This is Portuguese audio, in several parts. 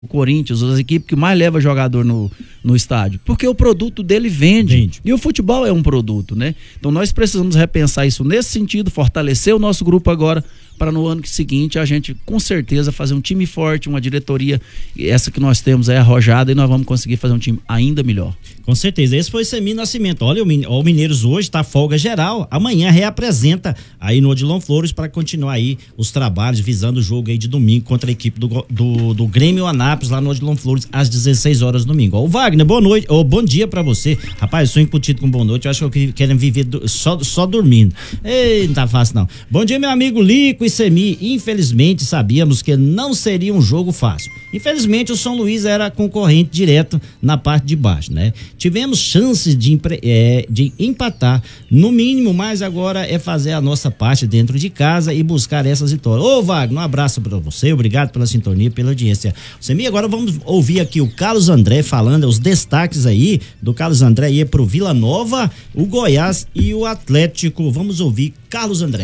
o Corinthians, as equipes que mais levam jogador no estádio, porque o produto dele vende. E o futebol é um produto, né? Então nós precisamos repensar isso nesse sentido, fortalecer o nosso grupo agora, para no ano seguinte a gente com certeza fazer um time forte, uma diretoria, essa que nós temos é arrojada, e nós vamos conseguir fazer um time ainda melhor. Com certeza, esse foi o Semir Nascimento. Olha, o Mineiros hoje tá folga geral, amanhã reapresenta aí no Odilon Flores para continuar aí os trabalhos visando o jogo aí de domingo contra a equipe do Grêmio Anápolis lá no Odilon Flores às 16 horas domingo. Ó, o Wagner, boa noite, bom dia pra você. Rapaz, eu sou incutido com boa noite, eu acho que eu quero viver só dormindo. Ei, não tá fácil não. Bom dia, meu amigo Lico e Semir. Infelizmente sabíamos que não seria um jogo fácil. Infelizmente o São Luís era concorrente direto na parte de baixo, né? Tivemos chances de empatar, no mínimo, mas agora é fazer a nossa parte dentro de casa e buscar essas vitórias. Ô Wagner, um abraço para você, obrigado pela sintonia, pela audiência. Semir, agora vamos ouvir aqui o Carlos André falando, os destaques aí do Carlos André aí pro Vila Nova, o Goiás e o Atlético. Vamos ouvir Carlos André.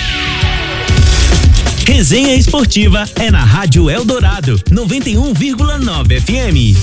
Resenha Esportiva é na Rádio Eldorado, 91,9 FM.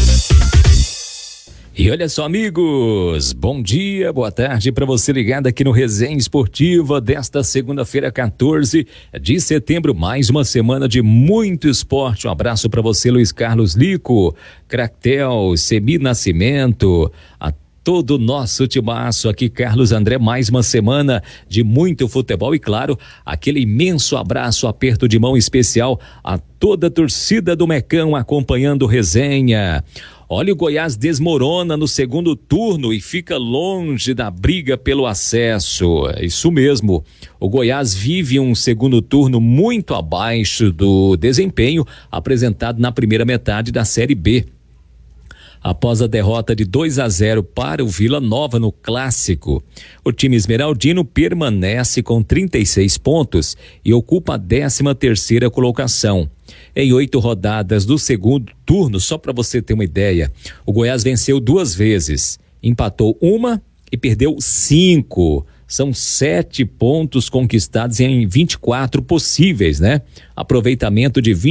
E olha só, amigos, bom dia, boa tarde para você ligado aqui no Resenha Esportiva desta segunda-feira, 14 de setembro, mais uma semana de muito esporte. Um abraço para você, Luiz Carlos Lico, Cractel, Semir Nascimento, a todo o nosso timaço aqui, Carlos André, mais uma semana de muito futebol e, claro, aquele imenso abraço, aperto de mão especial a toda a torcida do Mecão acompanhando Resenha. Olha, o Goiás desmorona no segundo turno e fica longe da briga pelo acesso. É isso mesmo. O Goiás vive um segundo turno muito abaixo do desempenho apresentado na primeira metade da Série B. Após a derrota de 2-0 para o Vila Nova no Clássico, o time esmeraldino permanece com 36 pontos e ocupa a 13ª colocação. Em 8 rodadas do segundo turno, só para você ter uma ideia, o Goiás venceu 2 vezes, empatou 1 e perdeu 5. São 7 pontos conquistados em 24 possíveis, né? Aproveitamento de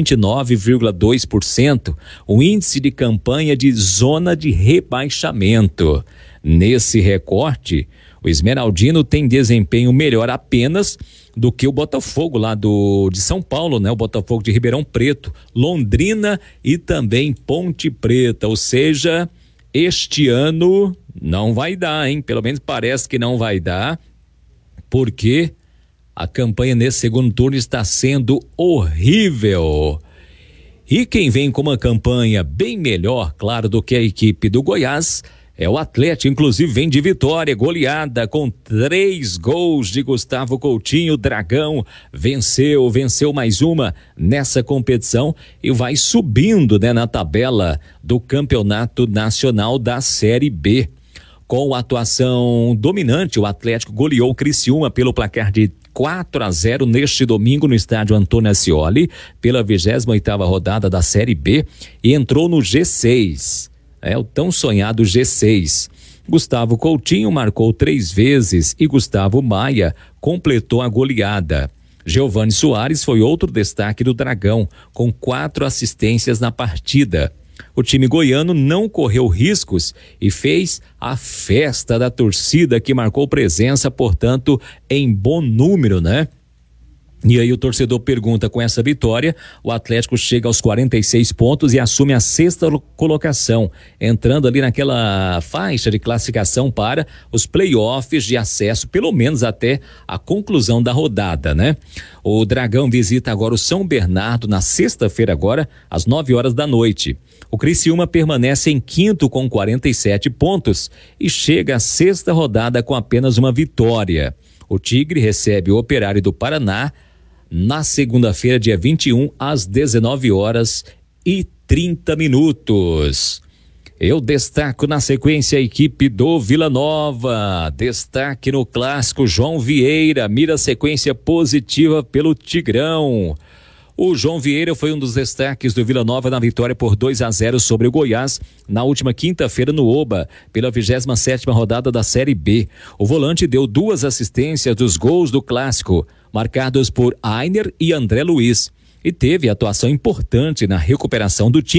29,2%, um índice de campanha de zona de rebaixamento. Nesse recorte, o esmeraldino tem desempenho melhor apenas do que o Botafogo lá de São Paulo, né? O Botafogo de Ribeirão Preto, Londrina e também Ponte Preta, ou seja, este ano não vai dar, hein? Pelo menos parece que não vai dar, porque a campanha nesse segundo turno está sendo horrível. E quem vem com uma campanha bem melhor, claro, do que a equipe do Goiás, é o Atlético, inclusive vem de vitória, goleada com 3 gols de Gustavo Coutinho. O Dragão venceu mais uma nessa competição e vai subindo, né, na tabela do Campeonato Nacional da Série B. Com a atuação dominante, o Atlético goleou o Criciúma pelo placar de 4-0 neste domingo no estádio Antônio Ascioli, pela 28ª rodada da Série B, e entrou no G6. É o tão sonhado G6. Gustavo Coutinho marcou 3 vezes e Gustavo Maia completou a goleada. Giovani Soares foi outro destaque do Dragão, com 4 assistências na partida. O time goiano não correu riscos e fez a festa da torcida, que marcou presença, portanto, em bom número, né? E aí o torcedor pergunta, com essa vitória, o Atlético chega aos 46 pontos e assume a 6ª colocação, entrando ali naquela faixa de classificação para os playoffs de acesso, pelo menos até a conclusão da rodada, né? O Dragão visita agora o São Bernardo na sexta-feira agora, às 9 horas da noite. O Criciúma permanece em 5º com 47 pontos e chega à 6ª rodada com apenas uma vitória. O Tigre recebe o Operário do Paraná na segunda-feira, dia 21, às 19h30. Eu destaco na sequência a equipe do Vila Nova. Destaque no clássico, João Vieira mira sequência positiva pelo Tigrão. O João Vieira foi um dos destaques do Vila Nova na vitória por 2-0 sobre o Goiás na última quinta-feira no Oba, pela 27ª rodada da Série B. O volante deu 2 assistências dos gols do clássico, marcados por Ainer e André Luiz. e teve atuação importante na recuperação do time.